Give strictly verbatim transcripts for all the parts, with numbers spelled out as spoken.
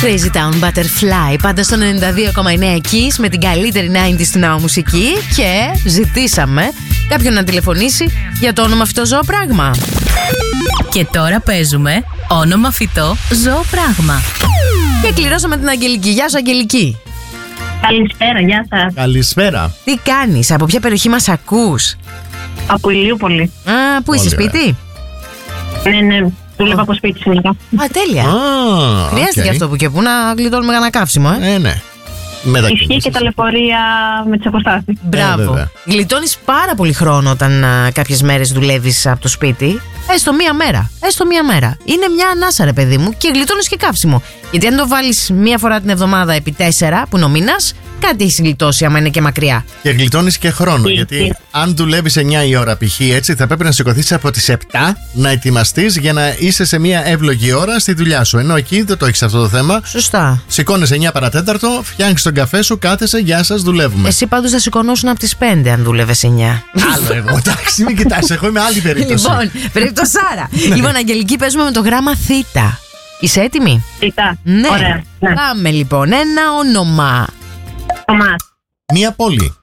Crazy Town Butterfly, πάντα στο ενενήντα δύο κόμμα εννέα Kiss με την καλύτερη ενενήντα στην ναό μουσική. Και ζητήσαμε κάποιον να τηλεφωνήσει για το όνομα φυτό ζώο πράγμα. Και τώρα παίζουμε όνομα φυτό ζώο πράγμα. Και κληρώσαμε την Αγγελική. Γεια σου, Αγγελική. Καλησπέρα, γεια σας. Καλησπέρα. Τι κάνεις, από ποια περιοχή μας ακούς? Από Ηλιούπολη. Α, πού είσαι, σπίτι? Ναι, ναι, δουλεύω από σπίτι σήμερα. Α, τέλεια. Ah, Χρειάζεται okay. και αυτό που και που να γλιτώνουμε κανένα καύσιμο, ε. Ε, ναι. Ισχύει και ταλαιπωρία με τις αποστάσεις. Μπράβο. Ε, Γλιτώνεις πάρα πολύ χρόνο όταν α, κάποιες μέρες δουλεύεις από το σπίτι. Έστω μία μέρα. Έστω μία μέρα. Είναι μια ανάσα, ρε παιδί μου, και γλιτώνεις και καύσιμο. Γιατί αν το βάλεις μία φορά την εβδομάδα επί τέσσερα, που είναι ο μήνας, κάτι έχεις γλιτώσει άμα είναι και μακριά. Και γλιτώνεις και χρόνο. Και, γιατί και. αν δουλεύεις εννιά η ώρα π.χ. έτσι, θα πρέπει να σηκωθείς από τις επτά να ετοιμαστείς για να είσαι σε μια εύλογη ώρα στη δουλειά σου. Ενώ εκεί δεν το έχεις αυτό το θέμα. Σωστά. Σηκώνεσαι εννιά παρατέταρτο, φτιάχνεις τον καφέ σου, κάθεσαι, γεια σας, δουλεύουμε. Εσύ πάντως θα σηκωνόσουν από τις πέντε αν δούλευες εννιά. Άλλο εγώ, εντάξει, μην κοιτάς, εγώ είμαι άλλη περίπτωση. Λοιπόν, περιπτωσάρα. Λοιπόν, Αγγελική, παίζουμε με το γράμμα Θ. Είσαι έτοιμη? Θήτα. Ναι. Ωραία. Ναι. Πάμε λοιπόν. Ένα όνομα. Τομάς. Μια πόλη.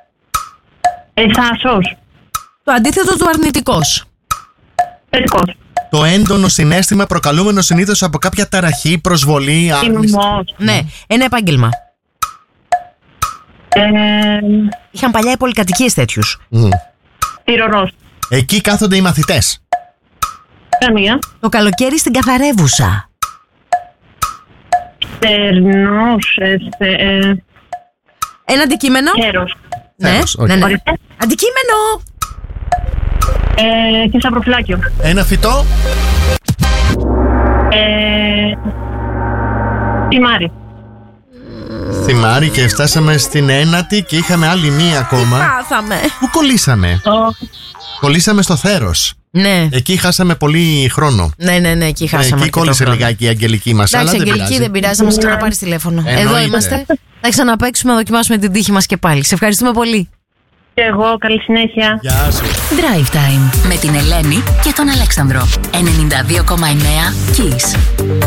Εσάσος. Το αντίθετο του αρνητικός. Θετικός. Το έντονο συναίσθημα προκαλούμενο συνήθως από κάποια ταραχή, προσβολή, άρνηση. Θυμός. Ναι, ένα επάγγελμα. Ε, Είχαν παλιά οι πολυκατοικίες τέτοιους. Mm. Τυρορός. Εκεί κάθονται οι μαθητές. Καμία. Το καλοκαίρι στην καθαρεύουσα. Στερνός. ε, στε- ε, Ένα αντικείμενο. Χέρος. Ναι, Θέρος, οκ. ναι, ναι. Ορίστε. Αντικείμενο. Ε, Θησαυροφυλάκιο. Ένα φυτό. Ε, Τιμάρι. Θυμάρι, και φτάσαμε στην ένατη και είχαμε άλλη μία ακόμα. Πάθαμε. Πού κολλήσαμε? Το Κολλήσαμε στο θέρος. Ναι, Εκεί χάσαμε πολύ χρόνο. ναι, ναι, ναι, εκεί χάσαμε. Εκεί αρκετό κόλλησε χρόνο. λιγάκι η Αγγελική μας. Εντάξει, Αλλά δεν Αγγελική, πειράζει. δεν πειράζει, θα μας ξαναπάρεις τηλέφωνο. Εννοείται. Εδώ είμαστε. Θα ξαναπαίξουμε, να δοκιμάσουμε την τύχη μας και πάλι. Σε ευχαριστούμε πολύ. και εγώ. Καλή συνέχεια. Γεια σου. Drive Time με την Ελένη και τον Αλέξανδρο. ενενήντα δύο κόμμα εννέα Kiss.